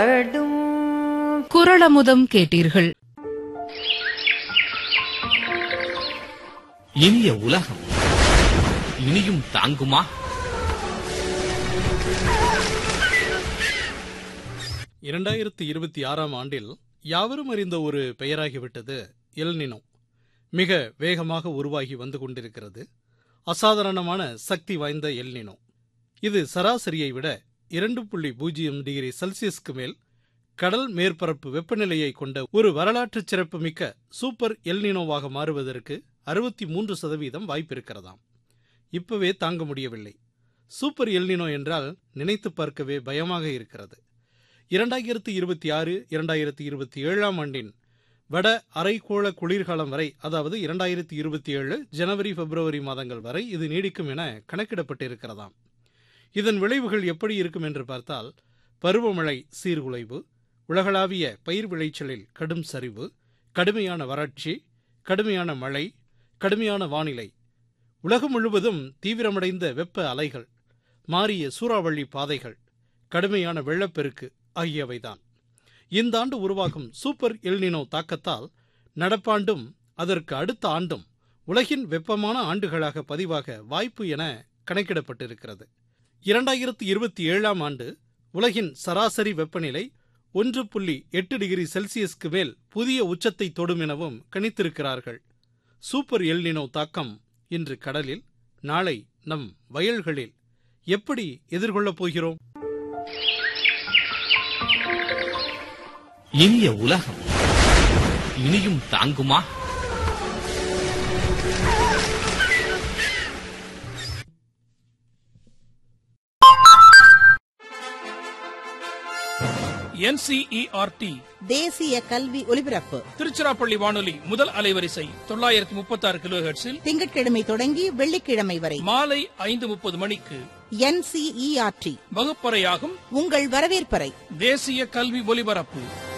குறளமுதம் கேட்டீர்கள். இனிய உலகம் இனியும் தாங்குமா? 2026 ஆண்டில் யாவரும் அறிந்த ஒரு பெயராகிவிட்டது எல் நினோ. மிக வேகமாக உருவாகி வந்து கொண்டிருக்கிறது. அசாதாரணமான சக்தி வாய்ந்த எல் நினோ. இது சராசரியை விட 2.0 டிகிரி செல்சியஸ்க்கு மேல் கடல் மேற்பரப்பு வெப்பநிலையை கொண்ட ஒரு வரலாற்று சிறப்புமிக்க சூப்பர் எல் நினோவாக மாறுவதற்கு 63% வாய்ப்பிருக்கிறதாம். இப்பவே தாங்க முடியவில்லை. சூப்பர் எல் நினோ என்றால் நினைத்து பார்க்கவே பயமாக இருக்கிறது. 2026, 2027 ஆண்டின் வட அரைக்கோள குளிர்காலம் வரை, அதாவது 2027 ஜனவரி பிப்ரவரி மாதங்கள் வரை இது நீடிக்கும் என கணக்கிடப்பட்டிருக்கிறதாம். இதன் விளைவுகள் எப்படி இருக்கும் என்று பார்த்தால், பருவமழை சீர்குலைவு, உலகளாவிய பயிர் விளைச்சலில் கடும் சரிவு, கடுமையான வறட்சி, கடுமையான மழை, கடுமையான வானிலை, உலகம் முழுவதும் தீவிரமடைந்த வெப்ப அலைகள், மாறிய சூறாவளி பாதைகள், கடுமையான வெள்ளப்பெருக்கு ஆகியவைதான். இந்த ஆண்டு உருவாகும் சூப்பர் எல் நினோ தாக்கத்தால் நடப்பாண்டும் அதற்கு அடுத்த ஆண்டும் உலகின் வெப்பமான ஆண்டுகளாக பதிவாக வாய்ப்பு என கணக்கிடப்பட்டிருக்கிறது. 2027 ஆண்டு உலகின் சராசரி வெப்பநிலை 1.8 டிகிரி செல்சியஸ்க்கு மேல் புதிய உச்சத்தை தொடும் எனவும் கணித்திருக்கிறார்கள். சூப்பர் எல் நினோ தாக்கம் இன்று கடலில், நாளை நம் வயல்களில் எப்படி எதிர்கொள்ளப் போகிறோம்? இனிய உலகம் இனியும் தாங்குமா? NCERT தேசிய கல்வி ஒலிபரப்பு திருச்சிராப்பள்ளி வானொலி முதல் அலைவரிசை 936 கிலோஹெர்ட்ஸில் திங்கட்கிழமை தொடங்கி வெள்ளிக்கிழமை வரை மாலை 5:30 மணிக்கு NCERT வகுப்பறையாகும் உங்கள் வரவேற்பறை தேசிய கல்வி ஒலிபரப்பு.